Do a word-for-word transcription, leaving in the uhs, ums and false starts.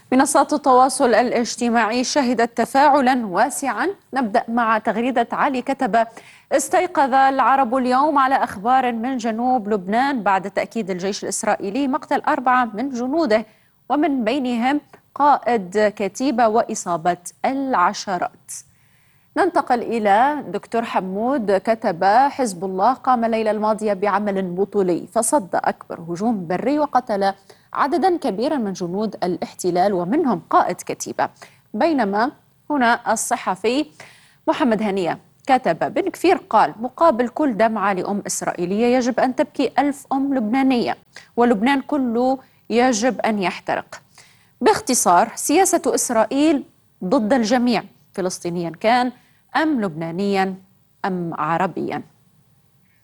منصات التواصل الاجتماعي شهدت تفاعلا واسعا. نبدأ مع تغريدة علي كتب: استيقظ العرب اليوم على أخبار من جنوب لبنان بعد تأكيد الجيش الإسرائيلي مقتل أربعة من جنوده ومن بينهم قائد كتيبة وإصابة العشرات. ننتقل إلى دكتور حمود كتب: حزب الله قام الليلة الماضية بعمل بطولي فصد أكبر هجوم بري وقتل عددا كبيرا من جنود الاحتلال ومنهم قائد كتيبة. بينما هنا الصحفي محمد هنية كتب: بن كفير قال: مقابل كل دمعة لأم إسرائيلية يجب أن تبكي ألف أم لبنانية، ولبنان كله يجب أن يحترق. باختصار، سياسة إسرائيل ضد الجميع، فلسطينيا كان أم لبنانيا أم عربيا.